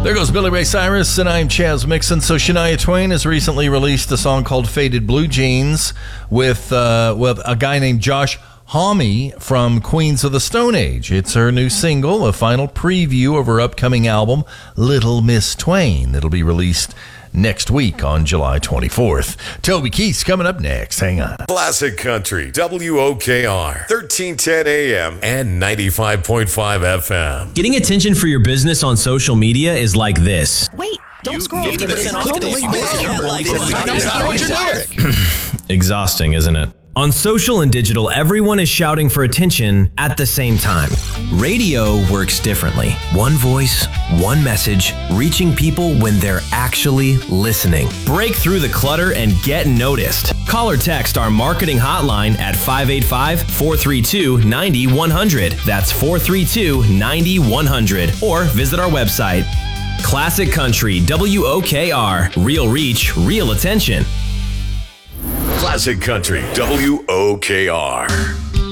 There goes Billy Ray Cyrus, and I'm Chaz Mixon. So Shania Twain has recently released a song called Faded Blue Jeans with a guy named Josh Homme from Queens of the Stone Age. It's her new single, a final preview of her upcoming album, Little Miss Twain. It'll be released next week on July 24th. Toby Keith's coming up next. Hang on. Classic Country, WOKR, 1310 AM and 95.5 FM. Getting attention for your business on social media is like this. Wait, don't scroll. Exhausting, isn't it? On social and digital, everyone is shouting for attention at the same time. Radio works differently. One voice, one message, reaching people when they're actually listening. Break through the clutter and get noticed. Call or text our marketing hotline at 585-432-9100. That's 432-9100. Or visit our website. Classic Country, WOKR. Real reach, real attention. Classic Country, WOKR.